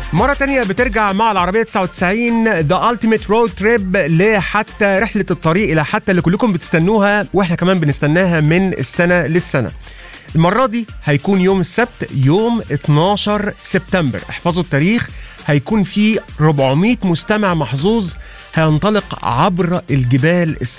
مرة تانية بترجع مع العربية 99 The Ultimate Road Trip لحتى رحلة الطريق إلى حتى اللي كلكم بتستنوها وإحنا كمان بنستناها من السنة للسنة. المرة دي هيكون يوم السبت يوم 12 سبتمبر، احفظوا التاريخ. هيكون في 400 مستمع محظوظ هينطلق عبر الجبال